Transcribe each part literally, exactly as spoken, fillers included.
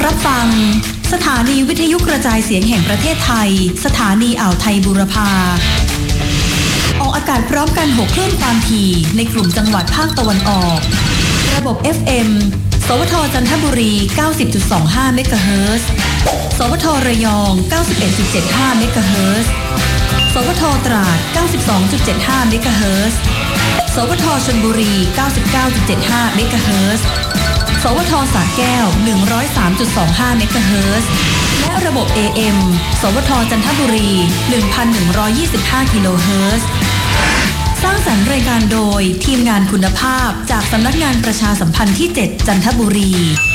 รับฟังสถานีวิทยุกระจายเสียงแห่งประเทศไทยสถานีอ่าวไทยบูรพาออกอากาศพร้อมกันหกคลื่นความถี่ในกลุ่มจังหวัดภาคตะวันออกระบบ เอฟ เอ็ม สวทจันทบุรี เก้าสิบจุดสองห้า เมกะเฮิรตซ์ สวทระยอง เก้าสิบเอ็ดจุดเจ็ดห้า เมกะเฮิรตซ์ สวทตราด เก้าสิบสองจุดเจ็ดห้า เมกะเฮิรตซ์ สวทชลบุรี เก้าสิบเก้าจุดเจ็ดห้า เมกะเฮิรตซ์ สวทสระแก้ว หนึ่งร้อยสามจุดสองห้า เมกะเฮิรตซ์ และระบบ เอ เอ็ม สวทจันทบุรี หนึ่งพันหนึ่งร้อยยี่สิบห้า กิโลเฮิรตซ์ สร้างสรรค์รายการโดยทีมงานคุณภาพจากสำนักงานประชาสัมพันธ์ที่เจ็ดจันทบุรี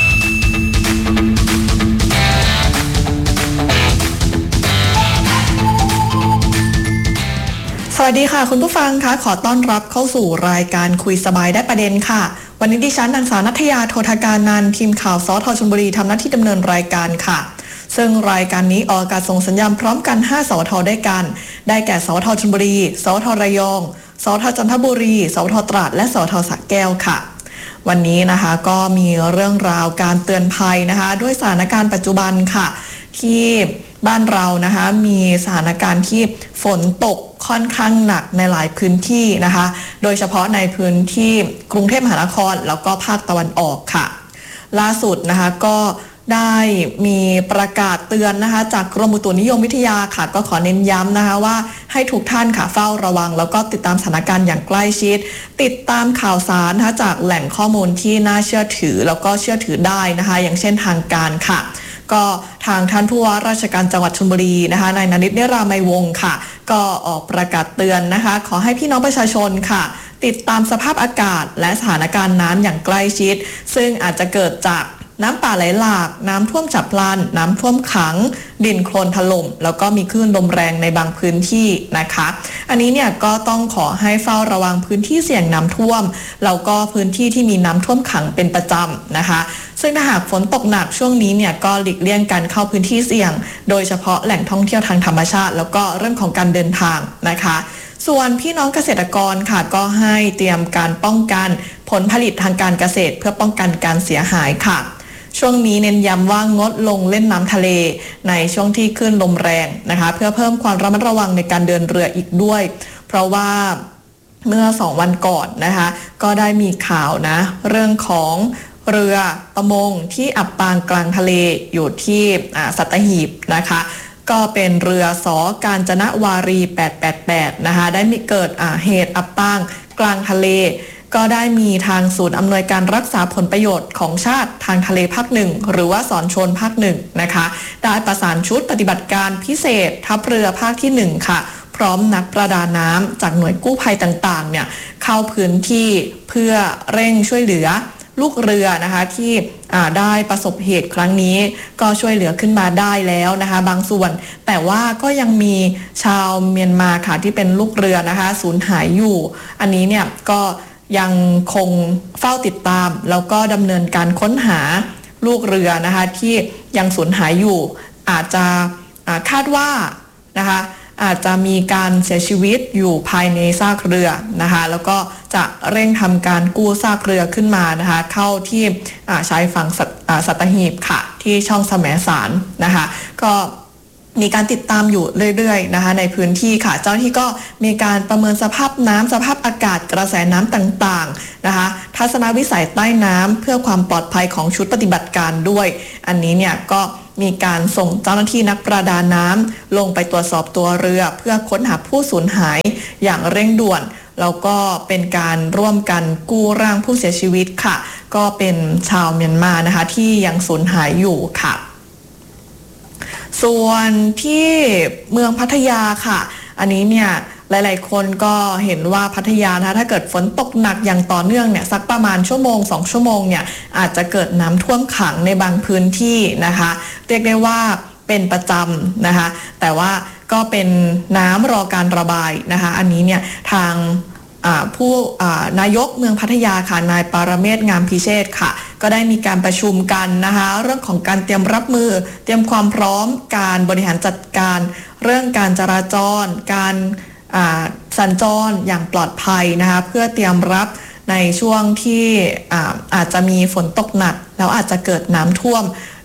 สวัสดีค่ะคุณผู้ฟังคะขอต้อนรับเข้าสู่รายการคุยสบายได้ประเด็นค่ะวันนี้ดิฉันนางสาวณัฐยาโทธการนันท์ทีมข่าวสทชลบุรีทำหน้าที่ดำเนินรายการค่ะซึ่งรายการนี้ออกอากาศส่งสัญญาณพร้อมกันห้าสวทด้วยกันได้แก่สวทชลบุรีสวทระยองสวทจันทบุรีสวทตราดและสวทสระแก้วค่ะวันนี้นะคะก็มีเรื่องราวการเตือนภัยนะคะด้วยสถานการณ์ปัจจุบันค่ะที่บ้านเรานะคะมีสถานการณ์ที่ฝนตกค่อนข้างหนักในหลายพื้นที่นะคะโดยเฉพาะในพื้นที่กรุงเทพมหานครแล้วก็ภาคตะวันออกค่ะล่าสุดนะคะก็ได้มีประกาศเตือนนะคะจากกรมอุตุนิยมวิทยาค่ะก็ขอเน้นย้ำนะคะว่าให้ทุกท่านค่ะเฝ้าระวังแล้วก็ติดตามสถานการณ์อย่างใกล้ชิดติดตามข่าวสารนะคะจากแหล่งข้อมูลที่น่าเชื่อถือแล้วก็เชื่อถือได้นะคะอย่างเช่นทางการค่ะก็ทางท่านผู้ว่าราชการจังหวัดชลบุรีนะคะนายณฤทธิ์ เนรามัยวงศ์ค่ะก็ออกประกาศเตือนนะคะขอให้พี่น้องประชาชนค่ะติดตามสภาพอากาศและสถานการณ์น้ำอย่างใกล้ชิดซึ่งอาจจะเกิดจากน้ำป่าไหลหลากน้ำท่วมฉับพลันน้ำท่วมขังดินโคลนถล่มแล้วก็มีคลื่นลมแรงในบางพื้นที่นะคะอันนี้เนี่ยก็ต้องขอให้เฝ้าระวังพื้นที่เสี่ยงน้ำท่วมแล้วก็พื้นที่ที่มีน้ำท่วมขังเป็นประจำนะคะซึ่งถ้าหากฝนตกหนักช่วงนี้เนี่ยก็หลีกเลี่ยงการเข้าพื้นที่เสี่ยงโดยเฉพาะแหล่งท่องเที่ยวทางธรรมชาติแล้วก็เรื่องของการเดินทางนะคะส่วนพี่น้องเกษตรกรค่ะก็ให้เตรียมการป้องกันผลผลิตทางการเกษตรเพื่อป้องกันการเสียหายค่ะช่วงนี้เน้นย้ำว่างดลงเล่นน้ำทะเลในช่วงที่คลื่นลมแรงนะคะเพื่อเพิ่มความระมัดระวังในการเดินเรืออีกด้วยเพราะว่าเมื่อสองวันก่อนนะคะก็ได้มีข่าวนะเรื่องของเรือประมงที่อับปางกลางทะเลอยู่ที่สัตหีบนะคะก็เป็นเรือสกาญจนวารีแปดแปดแปดนะคะได้มีเกิดเหตุอับปางกลางทะเลก็ได้มีทางศูนย์อำนวยการรักษาผลประโยชน์ของชาติทางทะเลภาคหนึ่งหรือว่าสอนชนภาคหนึ่งนะคะได้ประสานชุดปฏิบัติการพิเศษทัพเรือภาคที่หนึ่งค่ะพร้อมนักประดาน้ำจากหน่วยกู้ภัยต่างๆเนี่ยเข้าพื้นที่เพื่อเร่งช่วยเหลือลูกเรือนะคะที่ได้ประสบเหตุครั้งนี้ก็ช่วยเหลือขึ้นมาได้แล้วนะคะบางส่วนแต่ว่าก็ยังมีชาวเมียนมาค่ะที่เป็นลูกเรือนะคะสูญหายอยู่อันนี้เนี่ยก็ยังคงเฝ้าติดตามแล้วก็ดำเนินการค้นหาลูกเรือนะคะที่ยังสูญหายอยู่อาจจะคาดว่านะคะอาจจะมีการเสียชีวิตอยู่ภายในซากเรือนะคะแล้วก็จะเร่งทำการกู้ซากเรือขึ้นมานะคะเข้าที่ชายฝั่งสัตหีบค่ะที่ช่องแสมสารนะคะก็มีการติดตามอยู่เรื่อยๆนะคะในพื้นที่ค่ะเจ้าหน้าที่ก็มีการประเมินสภาพน้ำสภาพอากาศกระแสน้ำต่างๆนะคะทัศนวิสัยใต้น้ำเพื่อความปลอดภัยของชุดปฏิบัติการด้วยอันนี้เนี่ยก็มีการส่งเจ้าหน้าที่นักประดาน้ำลงไปตรวจสอบตัวเรือเพื่อค้นหาผู้สูญหายอย่างเร่งด่วนแล้วก็เป็นการร่วมกันกู้ร่างผู้เสียชีวิตค่ะก็เป็นชาวเมียนมานะคะที่ยังสูญหายอยู่ค่ะส่วนที่เมืองพัทยาค่ะอันนี้เนี่ยหลายๆคนก็เห็นว่าพัทยานะถ้าเกิดฝนตกหนักอย่างต่อเนื่องเนี่ยสักประมาณชั่วโมงสองชั่วโมงเนี่ยอาจจะเกิดน้ำท่วมขังในบางพื้นที่นะคะเรียกได้ว่าเป็นประจำนะคะแต่ว่าก็เป็นน้ำรอการระบายนะคะอันนี้เนี่ยทางผู้นายกเมืองพัทยาค่ะนายปารเมศงามพิเชษฐ์ค่ะก็ได้มีการประชุมกันนะคะเรื่องของการเตรียมรับมือเตรียมความพร้อมการบริหารจัดการเรื่องการจราจรการสัญจรอย่างปลอดภัยนะคะเพื่อเตรียมรับในช่วงที่อาจจะมีฝนตกหนักแล้วอาจจะเกิดน้ำท่วม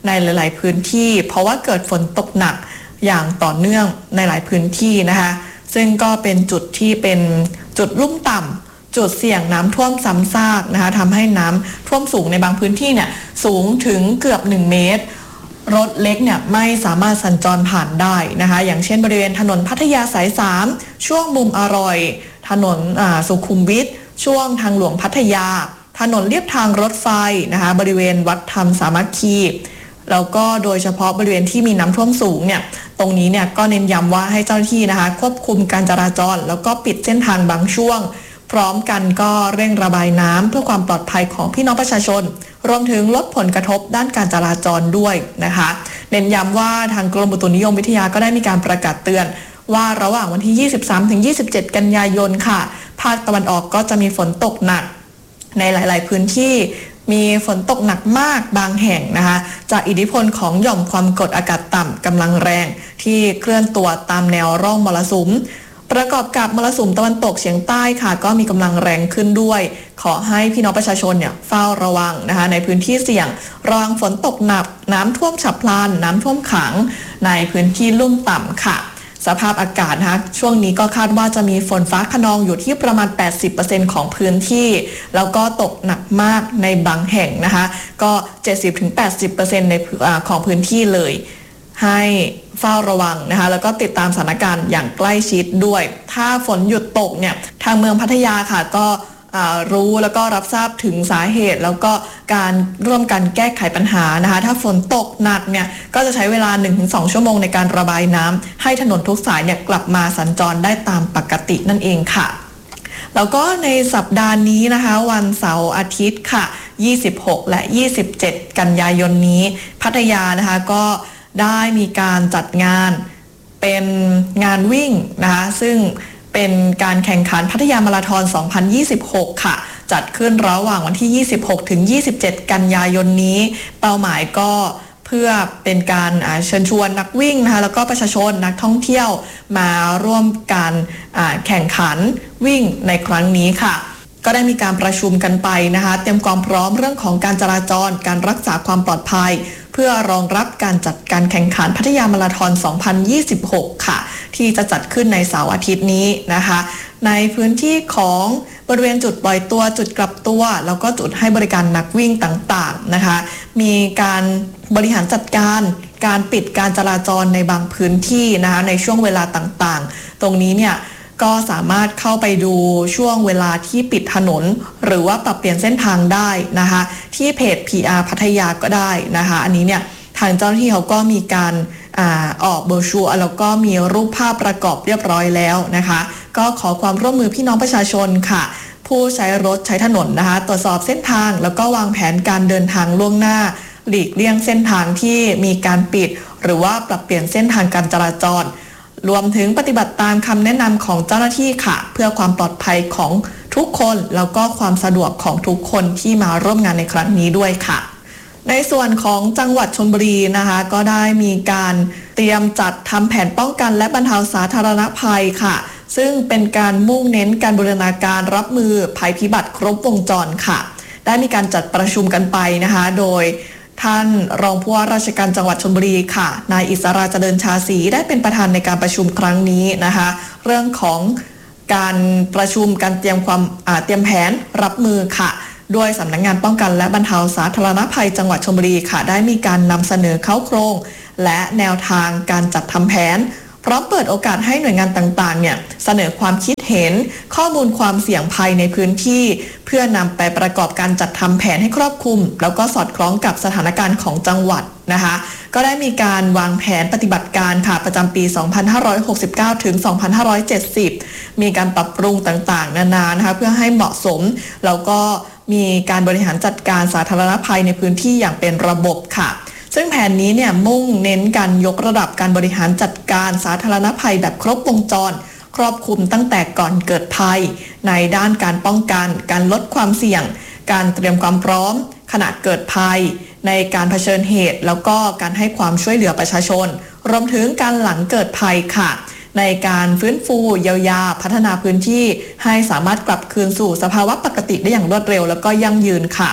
ในหลายๆพื้นที่เพราะว่าเกิดฝนตกหนักอย่างต่อเนื่องในหลายพื้นที่นะคะซึ่งก็เป็นจุดที่เป็นจุดลุ่มต่ำจุดเสี่ยงน้ำท่วมซ้ำซากนะคะทำให้น้ำท่วมสูงในบางพื้นที่เนี่ยสูงถึงเกือบหนึ่งเมตรรถเล็กเนี่ยไม่สามารถสัญจรผ่านได้นะคะอย่างเช่นบริเวณถนนพัทยาสายสามช่วงมุมอร่อยถนนสุขุมวิทช่วงทางหลวงพัทยาถนนเลียบทางรถไฟนะคะบริเวณวัดธรรมสามัคคีแล้วก็โดยเฉพาะบริเวณที่มีน้ำท่วมสูงเนี่ยตรงนี้เนี่ยก็เน้นย้ำว่าให้เจ้าหน้าที่นะคะควบคุมการจราจรแล้วก็ปิดเส้นทางบางช่วงพร้อมกันก็เร่งระบายน้ำเพื่อความปลอดภัยของพี่น้องประชาชนรวมถึงลดผลกระทบด้านการจราจรด้วยนะคะเน้นย้ำว่าทางกรมอุตุนิยมวิทยาก็ได้มีการประกาศเตือนว่าระหว่างวันที่ยี่สิบสามถึงยี่สิบเจ็ดกันยายนค่ะภาคตะวันออกก็จะมีฝนตกหนักในหลายๆพื้นที่มีฝนตกหนักมากบางแห่งนะคะจากอิทธิพลของหย่อมความกดอากาศต่ำกำลังแรงที่เคลื่อนตัวตามแนวร่องมรสุมประกอบกับมรสุมตะวันตกเฉียงใต้ค่ะก็มีกำลังแรงขึ้นด้วยขอให้พี่น้องประชาชนเนี่ยเฝ้าระวังนะคะในพื้นที่เสี่ยงระวังฝนตกหนักน้ำท่วมฉับพลันน้ำท่วมขังในพื้นที่ลุ่มต่ำค่ะสภาพอากาศนะคะช่วงนี้ก็คาดว่าจะมีฝนฟ้าคะนองอยู่ที่ประมาณ แปดสิบเปอร์เซ็นต์ ของพื้นที่แล้วก็ตกหนักมากในบางแห่งนะคะก็ เจ็ดสิบถึงแปดสิบเปอร์เซ็นต์ ในของพื้นที่เลยให้เฝ้าระวังนะคะแล้วก็ติดตามสถานการณ์อย่างใกล้ชิดด้วยถ้าฝนหยุดตกเนี่ยทางเมืองพัทยาค่ะก็รู้แล้วก็รับทราบถึงสาเหตุแล้วก็การร่วมกันแก้ไขปัญหานะคะถ้าฝนตกหนักเนี่ยก็จะใช้เวลา หนึ่งถึงสอง ชั่วโมงในการระบายน้ำให้ถนนทุกสายเนี่ยกลับมาสัญจรได้ตามปกตินั่นเองค่ะแล้วก็ในสัปดาห์นี้นะคะวันเสาร์อาทิตย์ค่ะยี่สิบหกและยี่สิบเจ็ดกันยายนนี้พัทยานะคะก็ได้มีการจัดงานเป็นงานวิ่งนะคะซึ่งเป็นการแข่งขันพัทยามาราธอนสองพันยี่สิบหกค่ะจัดขึ้นระหว่างวันที่ยี่สิบหกถึงยี่สิบเจ็ดกันยายนนี้เป้าหมายก็เพื่อเป็นการเชิญชวนนักวิ่งนะคะแล้วก็ประชาชนนักท่องเที่ยวมาร่วมการแข่งขันวิ่งในครั้งนี้ค่ะก็ได้มีการประชุมกันไปนะคะเตรียมความพร้อมเรื่องของการจราจรการรักษาความปลอดภัยเพื่อรองรับการจัดการแข่งขันพัทยามาราธอนสองพันยี่สิบหกค่ะที่จะจัดขึ้นในเสาร์อาทิตย์นี้นะคะในพื้นที่ของบริเวณจุดปล่อยตัวจุดกลับตัวแล้วก็จุดให้บริการนักวิ่งต่างๆนะคะมีการบริหารจัดการการปิดการจราจรในบางพื้นที่นะคะในช่วงเวลาต่างๆตรงนี้เนี่ยก็สามารถเข้าไปดูช่วงเวลาที่ปิดถนนหรือว่าปรับเปลี่ยนเส้นทางได้นะคะที่เพจ พี อาร์ พัทยาก็ได้นะคะอันนี้เนี่ยทางเจ้าหน้าที่เขาก็มีการอ่าออกโบรชัวร์แล้วก็มีรูปภาพประกอบเรียบร้อยแล้วนะคะก็ขอความร่วมมือพี่น้องประชาชนค่ะผู้ใช้รถใช้ถนนนะคะตรวจสอบเส้นทางแล้วก็วางแผนการเดินทางล่วงหน้าหลีกเลี่ยงเส้นทางที่มีการปิดหรือว่าปรับเปลี่ยนเส้นทางการจราจรรวมถึงปฏิบัติตามคำแนะนำของเจ้าหน้าที่ค่ะเพื่อความปลอดภัยของทุกคนแล้วก็ความสะดวกของทุกคนที่มาร่วมงานในครั้งนี้ด้วยค่ะในส่วนของจังหวัดชลบุรีนะคะก็ได้มีการเตรียมจัดทำแผนป้องกันและบรรเทาสาธารณภัยค่ะซึ่งเป็นการมุ่งเน้นการบูรณาการรับมือภัยพิบัติครบวงจรค่ะได้มีการจัดประชุมกันไปนะคะโดยท่านรองผู้ว่าราชการจังหวัดชลบุรีค่ะนายอิสราเจริญชาศรีได้เป็นประธานในการประชุมครั้งนี้นะคะเรื่องของการประชุมการเตรียมความเตรียมแผนรับมือค่ะโดยสำนักงานป้องกันและบรรเทาสาธารณภัยจังหวัดชลบุรีค่ะได้มีการนำเสนอเข้าโครงและแนวทางการจัดทำแผนพร้อมเปิดโอกาสให้หน่วยงานต่างๆเนี่ยเสนอความคิดเห็นข้อมูลความเสี่ยงภัยในพื้นที่เพื่อนำไปประกอบการจัดทำแผนให้ครอบคลุมแล้วก็สอดคล้องกับสถานการณ์ของจังหวัดนะคะก็ได้มีการวางแผนปฏิบัติการค่ะประจำปีสองพันห้าร้อยหกสิบเก้าถึงสองพันห้าร้อยเจ็ดสิบมีการปรับปรุงต่างๆนานานะคะเพื่อให้เหมาะสมแล้วก็มีการบริหารจัดการสาธารณภัยในพื้นที่อย่างเป็นระบบค่ะซึ่งแผนนี้เนี่ยมุ่งเน้นการยกระดับการบริหารจัดการสาธารณภัยแบบครบวงจรครอบคลุมตั้งแต่ก่อนเกิดภัยในด้านการป้องกันการลดความเสี่ยงการเตรียมความพร้อมขณะเกิดภัยในการเผชิญเหตุแล้วก็การให้ความช่วยเหลือประชาชนรวมถึงการหลังเกิดภัยค่ะในการฟื้นฟูเยียวยาพัฒนาพื้นที่ให้สามารถกลับคืนสู่สภาวะปกติได้อย่างรวดเร็วแล้วก็ยั่งยืนค่ะ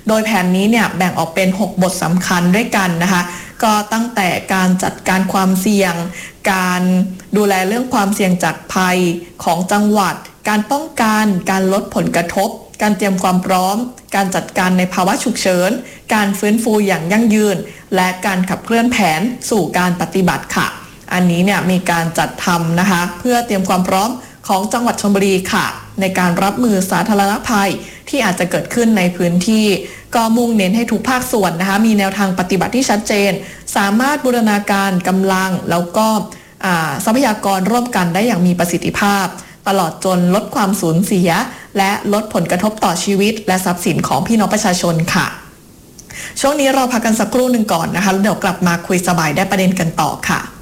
โดยแผนนี้เนี่ยแบ่งออกเป็นหกบทสำคัญด้วยกันนะคะก็ตั้งแต่การจัดการความเสี่ยงการดูแลเรื่องความเสี่ยงจากภัยของจังหวัดการป้องกันการลดผลกระทบการเตรียมความพร้อมการจัดการในภาวะฉุกเฉินการฟื้นฟูอย่างยั่งยืนและการขับเคลื่อนแผนสู่การปฏิบัติค่ะอันนี้เนี่ยมีการจัดทำนะคะเพื่อเตรียมความพร้อมของจังหวัดชลบุรีค่ะในการรับมือสาธารณภัยที่อาจจะเกิดขึ้นในพื้นที่ก็มุ่งเน้นให้ทุกภาคส่วนนะคะมีแนวทางปฏิบัติที่ชัดเจนสามารถบูรณาการกำลังแล้วก็ทรัพยากรร่วมกันได้อย่างมีประสิทธิภาพตลอดจนลดความสูญเสียและลดผลกระทบต่อชีวิตและทรัพย์สินของพี่น้องประชาชนค่ะช่วงนี้เราพักกันสักครู่หนึ่งก่อนนะคะแล้วเดี๋ยวกลับมาคุยสบายได้ประเด็นกันต่อค่ะ